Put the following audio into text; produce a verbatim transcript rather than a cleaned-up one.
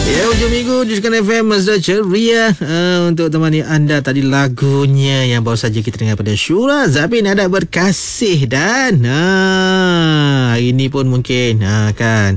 Ya, hujung minggu di Sukan F M Mazda Ceria uh, untuk temani anda tadi lagunya yang baru saja kita dengar pada Syura Zabin Ada Berkasih. Dan uh, ini pun mungkin uh, kan